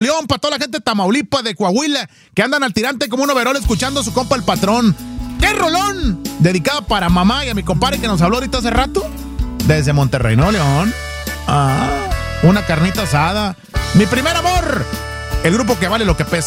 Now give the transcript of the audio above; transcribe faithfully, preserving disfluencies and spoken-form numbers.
León, para toda la gente de Tamaulipas, de Coahuila, que andan al tirante como un overol escuchando a su compa el patrón. ¡Qué rolón! Dedicado para mamá y a mi compadre que nos habló ahorita hace rato. Desde Monterrey, ¿no, León? Ah, una carnita asada. Mi primer amor. El grupo que vale lo que pesa.